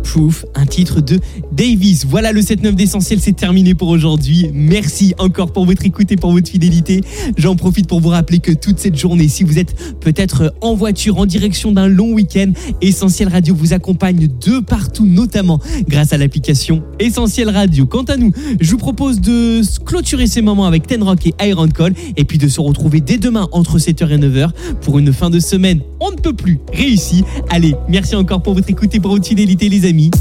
Proof, un titre de Davies. Voilà, le 7-9 d'Essentiel, c'est terminé pour aujourd'hui. Merci encore pour votre écoute et pour votre fidélité. J'en profite pour vous rappeler que toute cette journée, si vous êtes peut-être en voiture, en direction d'un long week-end, Essentiel Radio vous accompagne de partout, notamment grâce à l'application Essentiel Radio. Quant à nous, je vous propose de clôturer ces moments avec Ten Rock et Iron Call, et puis de se retrouver dès demain entre 7h et 9h pour une fin de semaine on ne peut plus réussi. Allez, merci encore pour votre écoute et pour votre fidélité, les amis.